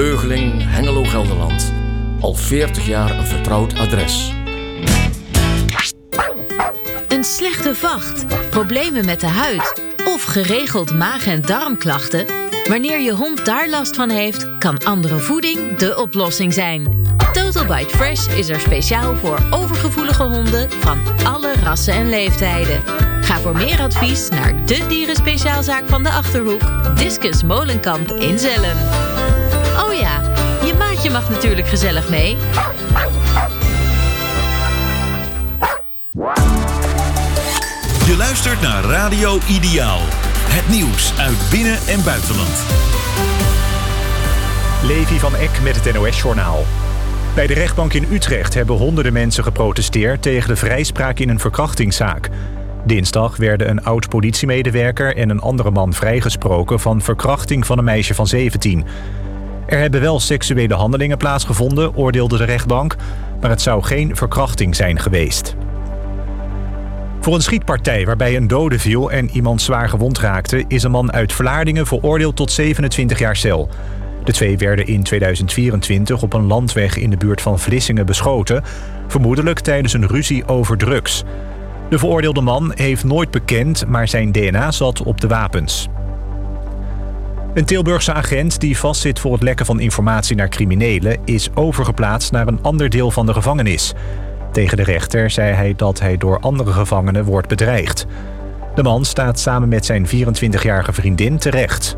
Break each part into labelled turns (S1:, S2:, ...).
S1: Heugeling, Hengelo, Gelderland. Al 40 jaar een vertrouwd adres.
S2: Een slechte vacht, problemen met de huid of geregeld maag- en darmklachten? Wanneer je hond daar last van heeft, kan andere voeding de oplossing zijn. Total Bite Fresh is er speciaal voor overgevoelige honden van alle rassen en leeftijden. Ga voor meer advies naar de dierenspeciaalzaak van de Achterhoek, Discus Molenkamp in Zellen. Oh ja, je maatje mag natuurlijk gezellig mee.
S3: Je luistert naar Radio Ideaal. Het nieuws uit binnen- en buitenland.
S4: Levi van Eck met het NOS-journaal. Bij de rechtbank in Utrecht hebben honderden mensen geprotesteerd tegen de vrijspraak in een verkrachtingszaak. Dinsdag werden een oud-politiemedewerker en een andere man vrijgesproken van verkrachting van een meisje van 17. Er hebben wel seksuele handelingen plaatsgevonden, oordeelde de rechtbank, maar het zou geen verkrachting zijn geweest. Voor een schietpartij waarbij een dode viel en iemand zwaar gewond raakte, is een man uit Vlaardingen veroordeeld tot 27 jaar cel. De twee werden in 2024 op een landweg in de buurt van Vlissingen beschoten, vermoedelijk tijdens een ruzie over drugs. De veroordeelde man heeft nooit bekend, maar zijn DNA zat op de wapens. Een Tilburgse agent die vastzit voor het lekken van informatie naar criminelen is overgeplaatst naar een ander deel van de gevangenis. Tegen de rechter zei hij dat hij door andere gevangenen wordt bedreigd. De man staat samen met zijn 24-jarige vriendin terecht.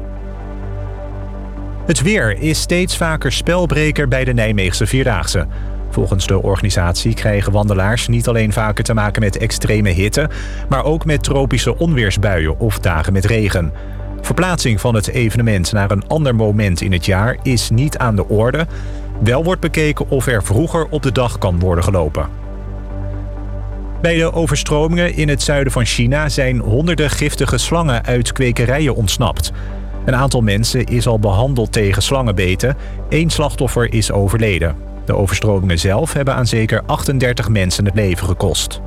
S4: Het weer is steeds vaker spelbreker bij de Nijmeegse Vierdaagse. Volgens de organisatie krijgen wandelaars niet alleen vaker te maken met extreme hitte, maar ook met tropische onweersbuien of dagen met regen. Verplaatsing van het evenement naar een ander moment in het jaar is niet aan de orde. Wel wordt bekeken of er vroeger op de dag kan worden gelopen. Bij de overstromingen in het zuiden van China zijn honderden giftige slangen uit kwekerijen ontsnapt. Een aantal mensen is al behandeld tegen slangenbeten. 1 slachtoffer is overleden. De overstromingen zelf hebben aan zeker 38 mensen het leven gekost.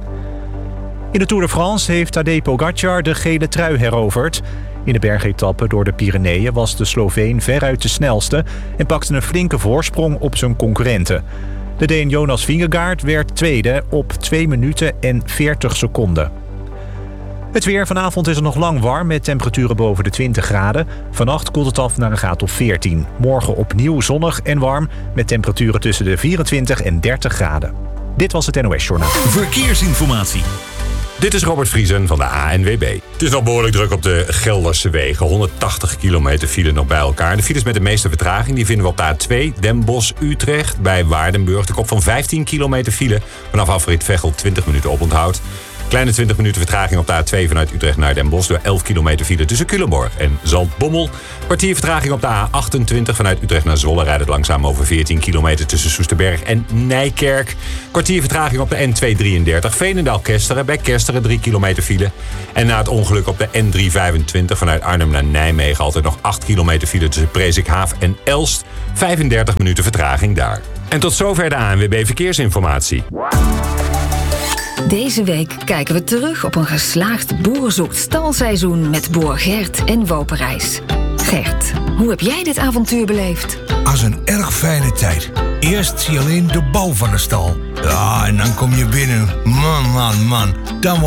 S4: In de Tour de France heeft Tadej Pogačar de gele trui heroverd. In de bergetappe door de Pyreneeën was de Sloveen veruit de snelste en pakte een flinke voorsprong op zijn concurrenten. De Deen Jonas Vingegaard werd tweede op 2 minuten en 40 seconden. Het weer. Vanavond is het nog lang warm met temperaturen boven de 20 graden. Vannacht koelt het af naar een graad of 14. Morgen opnieuw zonnig en warm met temperaturen tussen de 24 en 30 graden. Dit was het NOS Journaal.
S3: Verkeersinformatie.
S5: Dit is Robert Vriesen van de ANWB. Het is nog behoorlijk druk op de Gelderse wegen. 180 kilometer file nog bij elkaar. De files met de meeste vertraging die vinden we op de A2 Den Bosch-Utrecht bij Waardenburg. De kop van 15 kilometer file. Vanaf afrit Veghel 20 minuten oponthoud. Kleine 20 minuten vertraging op de A2 vanuit Utrecht naar Den Bosch door 11 kilometer file tussen Culemborg en Zaltbommel. Kwartier vertraging op de A28 vanuit Utrecht naar Zwolle rijdt het langzaam over 14 kilometer tussen Soesterberg en Nijkerk. Kwartier vertraging op de N233 Veenendaal-Kesteren bij Kesteren 3 kilometer file. En na het ongeluk op de N325 vanuit Arnhem naar Nijmegen altijd nog 8 kilometer file tussen Presikhaaf en Elst. 35 minuten vertraging daar. En tot zover de ANWB Verkeersinformatie.
S6: Deze week kijken we terug op een geslaagd boerenzoekt stalseizoen met boer Gert en Woperijs. Gert, hoe heb jij dit avontuur beleefd?
S7: Als een erg fijne tijd. Eerst zie je alleen de bouw van de stal. Ja, en dan kom je binnen. Man. Dan